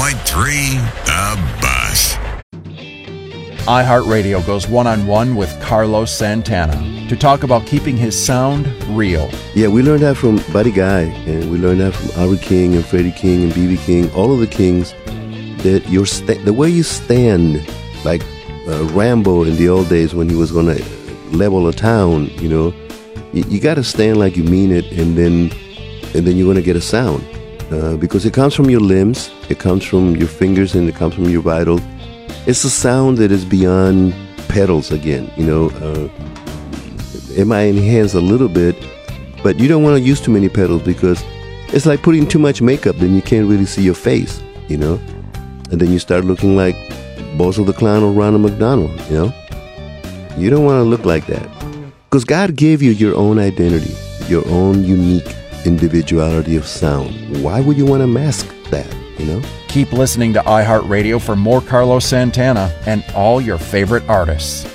The Bus. iHeartRadio goes one-on-one with Carlos Santana to talk about keeping his sound real. Yeah, we learned that from Buddy Guy, and we learned that from Albert King and Freddie King and B.B. King, all of the Kings, that the way you stand, like Rambo in the old days when he was going to level a town, you know, you got to stand like you mean it, and then you're going to get a sound. Because it comes from your limbs, it comes from your fingers, and it comes from your vitals. It's a sound that is beyond pedals again, you know. It might enhance a little bit, but you don't want to use too many pedals because it's like putting too much makeup, then you can't really see your face, you know. And then you start looking like Bozo the Clown or Ronald McDonald, you know. You don't want to look like that. Because God gave you your own identity, your own unique individuality of sound. Why would you want to mask that, you know? Keep listening to iHeartRadio for more Carlos Santana and all your favorite artists.